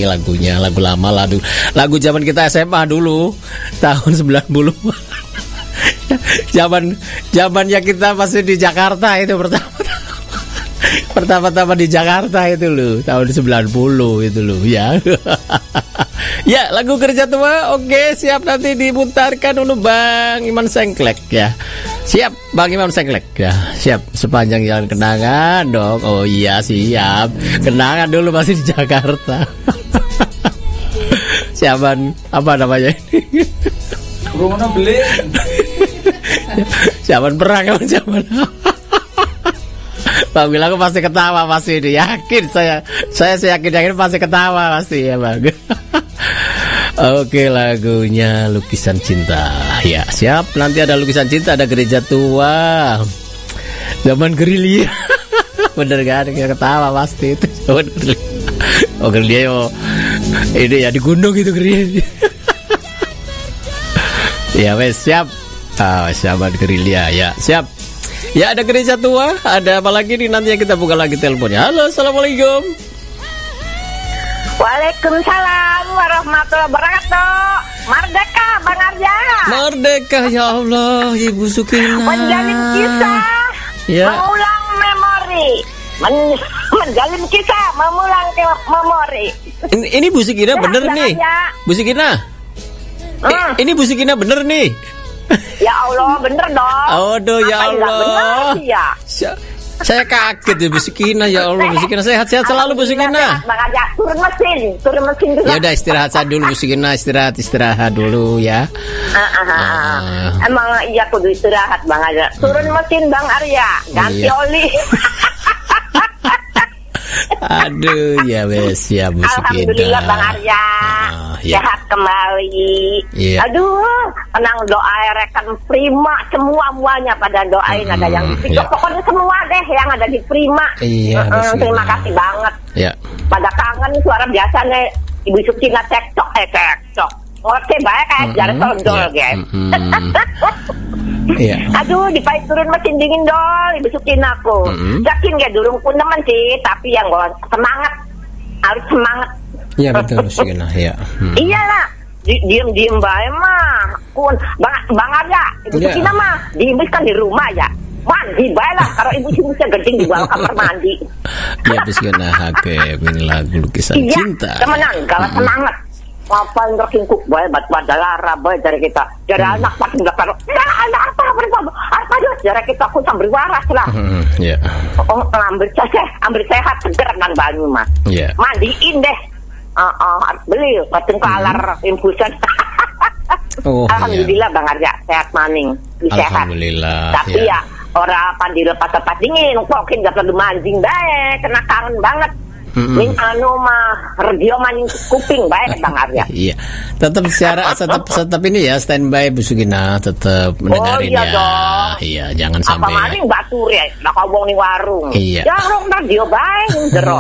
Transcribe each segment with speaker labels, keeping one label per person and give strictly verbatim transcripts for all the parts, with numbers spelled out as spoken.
Speaker 1: ini lagunya, lagu lama, lagu lagu zaman kita S M A dulu, tahun sembilan puluh. Zaman zamannya kita masih di Jakarta itu pertama. Pertama-tama di Jakarta itu loh, tahun sembilan puluh itu loh ya. Ya, lagu Kerja Tua. Oke, siap, nanti diputarkan dulu Bang Iman Sengklek ya. Siap Bang Iman Sengklek ya. Siap, sepanjang jalan kenangan dong. Oh iya, siap. Kenangan dulu masih di Jakarta. Siapan apa namanya ini?
Speaker 2: Rumah beli.
Speaker 1: Siapan perang apa zaman? Bang bilang aku pasti ketawa pasti ini, yakin saya saya yakin yakin pasti ketawa pasti ya Bang. Oke, lagunya Lukisan Cinta. Ya, siap. Nanti ada Lukisan Cinta, ada Gereja Tua. Zaman gerilya. Bener kan? Kita ketawa pasti itu. Zaman gerilya. Oh, gerilya yo. Ini ya di gunung itu gerilya. Ya, wes siap. Ah, sahabat gerilya ya. Siap. Ya, ada Gereja Tua. Ada apa lagi nih, nanti kita buka lagi teleponnya. Halo, assalamualaikum.
Speaker 3: Waalaikumsalam warahmatullahi wabarakatuh. Merdeka Bang Arja.
Speaker 1: Merdeka ya Allah, Ibu Sukina.
Speaker 3: Menjalin kisah,
Speaker 1: ya.
Speaker 3: Mengulang memori. Men- menjalin kisah, mengulang ke memori.
Speaker 1: Ini, ini Bu Sukina
Speaker 3: Ya,
Speaker 1: bener nih.
Speaker 3: ya.
Speaker 1: Bu Sukina.
Speaker 3: Hmm.
Speaker 1: Eh, ini Bu Sukina bener nih.
Speaker 3: Ya Allah, bener dong.
Speaker 1: Aduh ya
Speaker 3: Apa nggak
Speaker 1: Allah.
Speaker 3: bener sih ya?
Speaker 1: Sa- Saya kaget ya Bu Sukina, ya Allah Bu Sukina, sehat-sehat selalu Bu Sukina.
Speaker 3: Sehat, Bang Arja, turun mesin, turun mesin dulu.
Speaker 1: Ya udah, istirahat saja dulu Bu Sukina, istirahat istirahat dulu ya.
Speaker 3: Ah, ah, ah, ah.
Speaker 1: Ah.
Speaker 3: Emang iya kudu istirahat Bang Arja. Turun mesin Bang Arya, ganti
Speaker 1: Iya.
Speaker 3: oli.
Speaker 1: Aduh ya wes ya Bu Sukina.
Speaker 3: Alhamdulillah Bang Arya,
Speaker 1: Ah, ya.
Speaker 3: sehat kembali.
Speaker 1: Iya.
Speaker 3: Aduh, tenang, doa rekan Prima semua muanya pada doain.
Speaker 1: Hmm,
Speaker 3: Ada yang di
Speaker 1: ya.
Speaker 3: pokoknya semua deh yang ada di Prima.
Speaker 1: Iya,
Speaker 3: Mm-mm,
Speaker 1: Bu Sukina.
Speaker 3: terima kasih banget.
Speaker 1: Ya.
Speaker 3: Pada kangen suara biasanya Ibu Sukina cekcok eh cekcok. Oke baik kayak
Speaker 1: Mm-mm,
Speaker 3: jalan tondol
Speaker 1: ya.
Speaker 3: guys.
Speaker 1: Mm-mm. Iya.
Speaker 3: Aduh, dipait turun mesin dingin dong, Ibu Sukina aku.
Speaker 1: Mm-mm.
Speaker 3: Yakin gak durung pun teman sih, tapi yang gue semangat, harus semangat.
Speaker 1: Iya betul Bu Sukina ya. Hmm.
Speaker 3: Iyalah, di- diem-diem bae mah. Kun, Bang Bang Arya, Ibu
Speaker 1: Iya.
Speaker 3: Sukina mah diem kan di rumah ya. Mandi bae lah, kalau Ibu Sukina geding di bawah kamar mandi.
Speaker 1: Ya Bu Sukina, oke, ini lagu Lukisan
Speaker 3: Iya,
Speaker 1: Cinta.
Speaker 3: temenan, galah semangat. Ngapain terkingkuk bae, bat lara bae dari kita. Dari
Speaker 1: Hmm.
Speaker 3: anak pas nggak taruh. Nah, anak apa apa apa aja dari kita aku sambil waras lah.
Speaker 1: Hmm, ya.
Speaker 3: Oh, ambil sehat, ambil sehat seger kan banyu mah.
Speaker 1: Ya.
Speaker 3: Mandiin deh. Uh, uh, harus beli, kadang kalar infusan.
Speaker 1: Oh,
Speaker 3: Alhamdulillah Bang Arja sehat maning, sehat.
Speaker 1: Alhamdulillah.
Speaker 3: Tapi
Speaker 1: ya.
Speaker 3: ya orang apa dilepas-lepas dingin, mungkin gak perlu mancing baik, kena kangen banget.
Speaker 1: Mm-mm.
Speaker 3: Min anu mah redio maning kuping baik Bang Arya.
Speaker 1: Iya, tetap secara tetap tetap ini ya, standby Bu Sukina, tetap mendengarin
Speaker 3: iya
Speaker 1: ya.
Speaker 3: dong.
Speaker 1: Iya, jangan
Speaker 3: Apa
Speaker 1: sampai.
Speaker 3: maning batur ya, nak wong ning warung.
Speaker 1: Iya.
Speaker 3: Ya rong radio baik jero.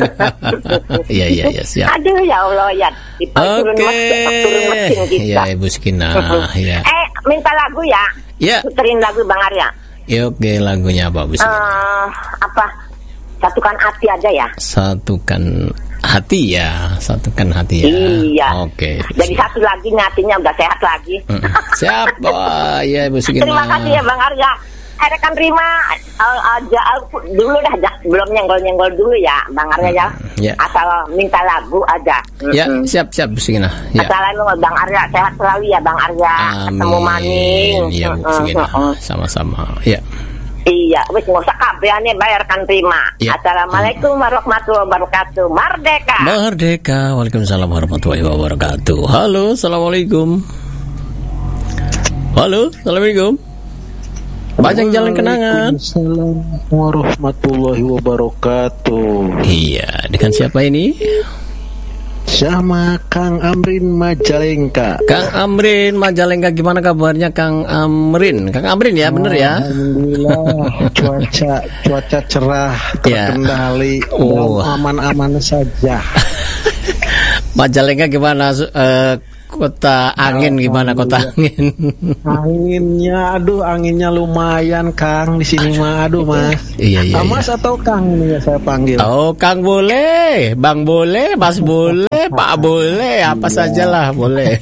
Speaker 1: Iya iya iya siap.
Speaker 3: Aduh ya Allah ya. Turun
Speaker 1: Oke.
Speaker 3: mesin, turun mesin kita.
Speaker 1: Iya Ibu Sukina. Iya.
Speaker 3: Eh, minta lagu ya.
Speaker 1: Ya.
Speaker 3: Puterin lagu Bang Arya.
Speaker 1: Ya oke, lagunya apa Bu Sukina?
Speaker 3: Eh, apa? Satukan hati aja ya.
Speaker 1: Satukan hati ya, satukan hati ya.
Speaker 3: Iya.
Speaker 1: Oke.
Speaker 3: Jadi satu lagi hatinya udah sehat lagi.
Speaker 1: Mm, siap. Wah, iya Ibu Sukina.
Speaker 3: Terima kasih ya Bang Arya. Eh, rekan terima aja dulu dah, dah. Belum nyenggol-nyenggol dulu ya Bang Arya ya.
Speaker 1: Ya.
Speaker 3: Asal minta lagu aja.
Speaker 1: Ya,
Speaker 3: Mm-mm.
Speaker 1: siap siap Bu Sukina. Ya.
Speaker 3: Assalamualaikum Bang Arya, sehat selalu ya Bang Arya. Ketemu maning.
Speaker 1: Iya Bu
Speaker 3: Mm-mm,
Speaker 1: Sukina.
Speaker 3: mm-mm.
Speaker 1: Sama-sama. Ya.
Speaker 3: Iya, wis nggak usah kabehane bayarkan terima.
Speaker 1: Ya.
Speaker 3: Assalamualaikum warahmatullahi wabarakatuh. Merdeka.
Speaker 1: Merdeka. Waalaikumsalam warahmatullahi wabarakatuh. Halo, assalamualaikum. Halo, assalamualaikum. Panjang jalan kenangan.
Speaker 4: Waalaikumsalam warahmatullahi wabarakatuh.
Speaker 1: Iya, dengan siapa ini?
Speaker 4: Sama Kang Amrin Majalengka.
Speaker 1: Kang Amrin Majalengka, gimana kabarnya Kang Amrin? Kang Amrin ya, bener ya?
Speaker 4: Alhamdulillah, cuaca cuaca cerah,
Speaker 1: Ya.
Speaker 4: terkendali,
Speaker 1: Oh.
Speaker 4: dan aman-aman saja.
Speaker 1: Majalengka gimana? Su- eh, kota angin gimana kota angin?
Speaker 4: Anginnya, aduh anginnya lumayan Kang di sini mah, aduh Mas.
Speaker 1: Iya iya.
Speaker 4: Ah, Mas
Speaker 1: iya.
Speaker 4: atau Kang ini ya saya panggil.
Speaker 1: Oh Kang boleh, Bang boleh, Mas boleh, Pak boleh, apa sajalah boleh.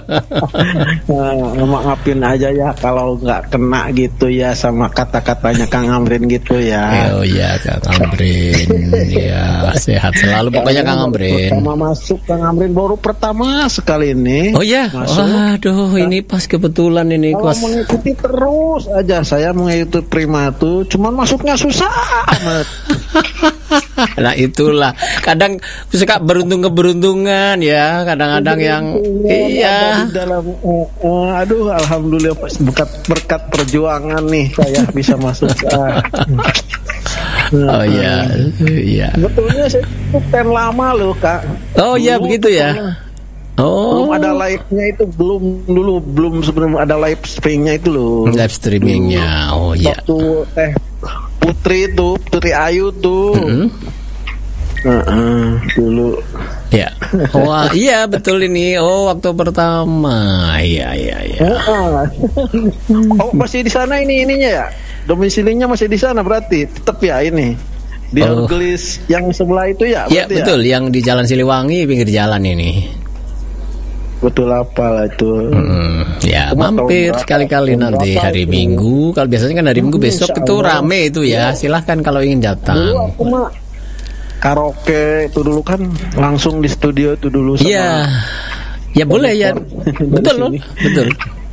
Speaker 4: Nah, maafin aja ya kalau nggak kena gitu ya sama kata-katanya Kang Amrin gitu ya.
Speaker 1: Oh iya Kang Amrin, ya sehat selalu pokoknya Kang Amrin.
Speaker 4: Pertama masuk Kang Amrin baru pertama sekali ini.
Speaker 1: Oh ya, waduh ini pas kebetulan ini
Speaker 4: Kalau
Speaker 1: pas.
Speaker 4: mengikuti terus aja saya mengikuti Prima tuh, cuman masuknya susah amat.
Speaker 1: Nah itulah kadang suka beruntung keberuntungan ya, kadang-kadang yang iya.
Speaker 4: Di dalam, uh, uh, aduh alhamdulillah berkat berkat perjuangan nih saya bisa masuk. Ah.
Speaker 1: Oh iya, iya.
Speaker 4: Betulnya saya itu fan lama loh Kak.
Speaker 1: Oh iya begitu ya. Oh.
Speaker 4: Belum ada live-nya itu belum dulu belum sebelum ada live streaming-nya itu loh.
Speaker 1: Live streamingnya, oh iya.
Speaker 4: Waktu teh Putri itu, Putri Ayu tuh.
Speaker 1: Mm-hmm.
Speaker 4: Uh-uh, dulu.
Speaker 1: Ya. Wah iya betul ini. Oh waktu pertama. Iya iya iya.
Speaker 4: Uh-uh. Oh masih di sana ini ininya ya. Domisilinya masih di sana berarti tetap ya ini. Di
Speaker 1: Oh.
Speaker 4: Argelis yang sebelah itu ya.
Speaker 1: Iya
Speaker 4: berarti
Speaker 1: betul, yang di Jalan Siliwangi pinggir jalan ini.
Speaker 4: Betul apa lah itu.
Speaker 1: Hmm, ya
Speaker 4: Cuma
Speaker 1: mampir
Speaker 4: tahun
Speaker 1: sekali-kali
Speaker 4: berapa,
Speaker 1: nanti
Speaker 4: tahun
Speaker 1: hari
Speaker 4: berapa
Speaker 1: Minggu. Kalau biasanya kan hari Minggu
Speaker 4: Hmm,
Speaker 1: besok
Speaker 4: insya
Speaker 1: itu
Speaker 4: Allah.
Speaker 1: rame itu ya. Silahkan kalau ingin
Speaker 4: Dulu
Speaker 1: datang.
Speaker 4: aku mah karaoke itu dulu kan langsung di studio itu dulu sama.
Speaker 1: Iya. Ya boleh ya.
Speaker 4: Dari
Speaker 1: Betul loh,
Speaker 4: sini.
Speaker 1: betul.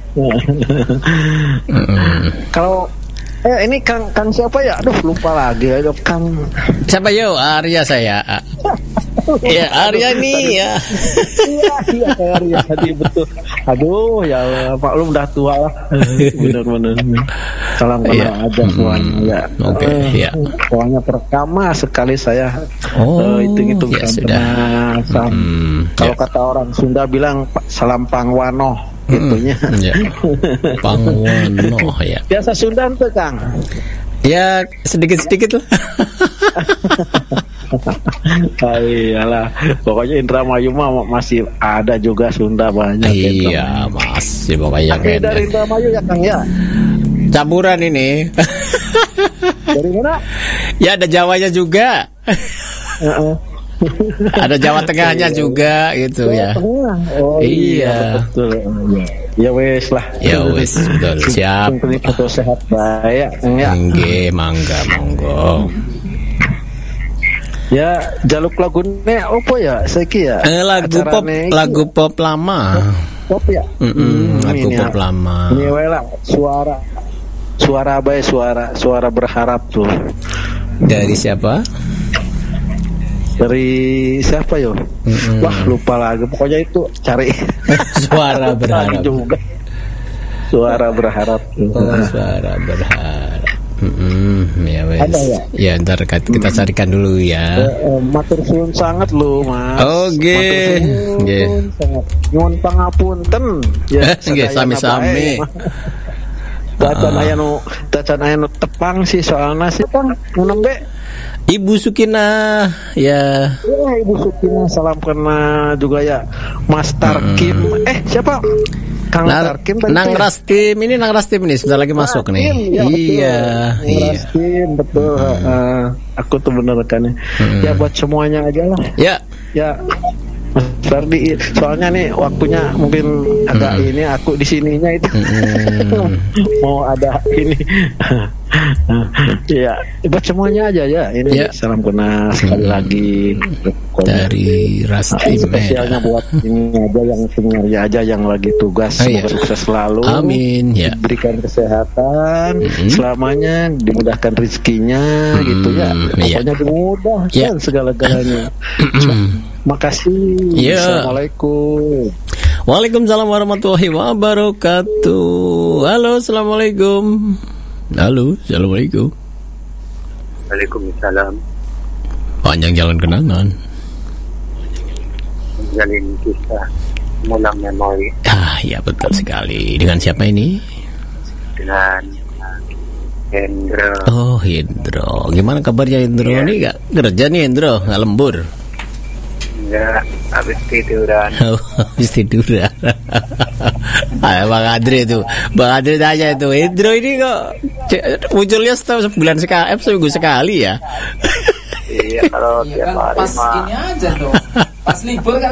Speaker 1: Mm-mm.
Speaker 4: Kalau eh ini Kang Kang siapa ya? Aduh lupa lagi. Aduh Kang.
Speaker 1: Siapa yo? Arya saya. Ya Arya nih ya.
Speaker 4: Iya iya kayak Arya tadi betul. Aduh ya Allah, Pak lu udah tua lah. Benar-benar. Salam kenal
Speaker 1: Iya.
Speaker 4: aja semuanya ya.
Speaker 1: Oke,
Speaker 4: Eh,
Speaker 1: iya.
Speaker 4: Pokoknya pertama sekali saya
Speaker 1: Oh,
Speaker 4: eh, hitung-hitung
Speaker 1: ya
Speaker 4: kan
Speaker 1: sudah.
Speaker 4: pernah sam-
Speaker 1: Hmm,
Speaker 4: kalau
Speaker 1: ya.
Speaker 4: kata orang Sunda bilang salam pangwano gitunya.
Speaker 1: Ya. Pangwono ya.
Speaker 4: Biasa Sunda tuh Kang.
Speaker 1: Ya sedikit-sedikit lah.
Speaker 4: Ah, iyalah, pokoknya Indramayu mah masih ada juga Sunda banyak.
Speaker 1: Iya masih pokoknya
Speaker 4: Asli dari
Speaker 1: keren.
Speaker 4: Indramayu ya Kang ya.
Speaker 1: Campuran ini.
Speaker 4: Dari mana?
Speaker 1: Ya ada Jawanya juga.
Speaker 4: Heeh.
Speaker 1: Ada Jawa Tengahnya juga gitu ya.
Speaker 4: Tengah. Oh
Speaker 1: Iya.
Speaker 4: iya, betul. Iya. Ya wes lah.
Speaker 1: Ya wes betul. Siap.
Speaker 4: Penting foto sehat baik ya.
Speaker 1: Nggih, mangga monggo.
Speaker 4: Ya jaluk lagune opo ya saiki ya?
Speaker 1: Eh, lagu pop
Speaker 4: Acarane iki
Speaker 1: lagu pop lama.
Speaker 4: pop ya.
Speaker 1: Mm-mm, lagu
Speaker 4: ini
Speaker 1: pop
Speaker 4: ya.
Speaker 1: lama.
Speaker 4: Ini wae lah suara suara baik suara suara berharap tuh.
Speaker 1: Dari siapa?
Speaker 4: Dari siapa yo?
Speaker 1: Mm-mm.
Speaker 4: Wah lupa lagi. Pokoknya itu cari
Speaker 1: Suara berharap.
Speaker 4: juga. Suara berharap.
Speaker 1: Oh, suara berharap. Mm-mm, ya wes.
Speaker 4: Ada ya?
Speaker 1: Ya ntar kita carikan dulu ya.
Speaker 4: Eh, eh, matur suwun sangat loh Mas.
Speaker 1: Oke.
Speaker 4: Matur suwun
Speaker 1: Nggih.
Speaker 4: sangat. Nyuwun pangapunten.
Speaker 1: Eh, nggih,
Speaker 4: sedayana
Speaker 1: sami-sami.
Speaker 4: bae. Dacan
Speaker 1: Ah.
Speaker 4: aya nu dacan aya nu tepang sih soalnya sih Kang. Nunung ge.
Speaker 1: Ibu Sukina ya.
Speaker 4: Ya Ibu Sukina salam kena juga ya Mas Tarkim. Eh siapa? Kang
Speaker 1: Nah,
Speaker 4: Tarkim tadi
Speaker 1: Nang
Speaker 4: teh.
Speaker 1: Rastim ini Nang Rastim ini sebentar lagi masuk nih.
Speaker 4: Tarkim, ya,
Speaker 1: Iya,
Speaker 4: betul.
Speaker 1: iya.
Speaker 4: Rastim, betul. Heeh. Aku tuh bener kan.
Speaker 1: Hmm.
Speaker 4: Ya buat semuanya aja lah.
Speaker 1: Ya,
Speaker 4: Ya Mas Ferdi, soalnya nih waktunya mungkin agak
Speaker 1: Hmm.
Speaker 4: ini aku di sininya itu
Speaker 1: Mm-mm.
Speaker 4: mau ada ini. Ya, buat semuanya aja ya. Ini
Speaker 1: Ya.
Speaker 4: salam kenal sekali
Speaker 1: Hmm.
Speaker 4: lagi. Pokoknya,
Speaker 1: dari
Speaker 4: ah,
Speaker 1: Rastim
Speaker 4: spesialnya
Speaker 1: Medan.
Speaker 4: buat ini aja yang pendengar aja yang lagi tugas.
Speaker 1: Ah, iya.
Speaker 4: Semoga sukses selalu.
Speaker 1: Amin ya.
Speaker 4: Diberikan kesehatan
Speaker 1: Mm-mm.
Speaker 4: selamanya, dimudahkan rezekinya
Speaker 1: Mm,
Speaker 4: gitu ya.
Speaker 1: iya.
Speaker 4: Pokoknya dimudahkan
Speaker 1: Ya.
Speaker 4: segala-galanya. Makasih.
Speaker 1: Ya.
Speaker 4: Assalamualaikum.
Speaker 1: Waalaikumsalam warahmatullahi wabarakatuh. Halo, assalamualaikum. Halo, assalamualaikum.
Speaker 5: Waalaikumsalam.
Speaker 1: Panjang jalan kenangan.
Speaker 5: Menjalin kisah mengulang memori
Speaker 1: Ah, ya betul sekali. Dengan siapa ini?
Speaker 5: dengan Hendra.
Speaker 1: Oh, Indro. Gimana kabarnya Indro?
Speaker 5: Iya.
Speaker 1: Nih gak kerja nih Indro, nggak lembur.
Speaker 5: Enggak habis tiduran.
Speaker 1: Habis tiduran. Ah, Bang Andre itu, Bang Andre tanya itu, Indro ini kok c- munculnya setahun sebulan sekali, eh, seminggu sekali ya?
Speaker 5: Iya, kalau
Speaker 2: Iya
Speaker 5: tiap
Speaker 2: kan
Speaker 5: hari
Speaker 2: pas
Speaker 5: mah
Speaker 2: ini aja tuh. Pas libur kan